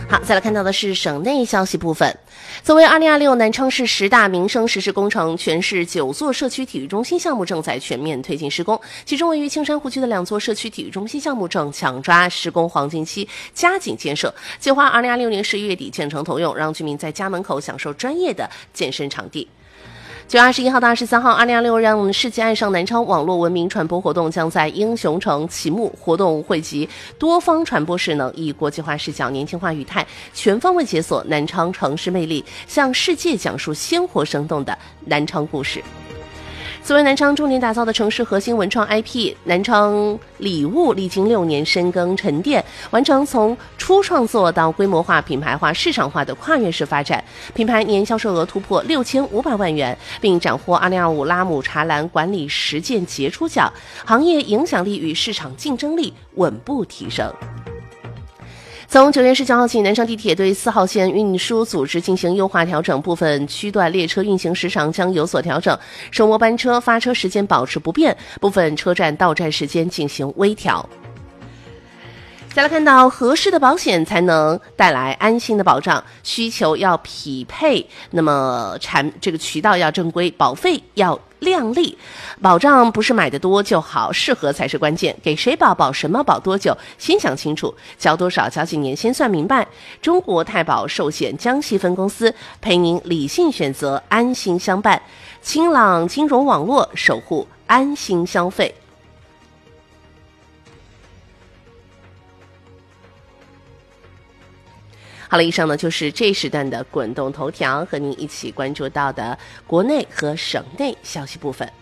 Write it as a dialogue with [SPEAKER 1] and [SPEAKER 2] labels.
[SPEAKER 1] 好，再来看到的是省内消息部分。作为2026南昌市10大民生实施工程，全市9座社区体育中心项目正在全面推进施工，其中位于青山湖区的2座社区体育中心项目正抢抓施工黄金期，加紧建设，计划2026年11月底建成投用，让居民在家门口享受专业的健身场地。9月21号到23号，2026让世界爱上南昌网络文明传播活动将在英雄城启幕。活动汇集多方传播势能，以国际化视角、年轻化语态，全方位解锁南昌城市魅力，向世界讲述鲜活生动的南昌故事。作为南昌重点打造的城市核心文创 IP， 南昌礼物历经6年深耕沉淀，完成从初创作到规模化、品牌化、市场化的跨越式发展，品牌年销售额突破6500万元，并斩获2025拉姆茶蓝管理实践杰出奖，行业影响力与市场竞争力稳步提升。从9月19号起，南昌地铁对4号线运输组织进行优化调整，部分区段列车运行时长将有所调整，首末班车发车时间保持不变，部分车站到站时间进行微调。再来看到合适的保险才能带来安心的保障，需求要匹配，那么这个渠道要正规，保费要靓丽，保障不是买的多就好，适合才是关键。给谁保，保什么，保多久，先想清楚，交多少，交几年，先算明白。中国太保寿险江西分公司陪您理性选择，安心相伴。清朗金融网络守护安心消费。好了，以上呢就是这时段的滚动头条，和您一起关注到的国内和省内消息部分。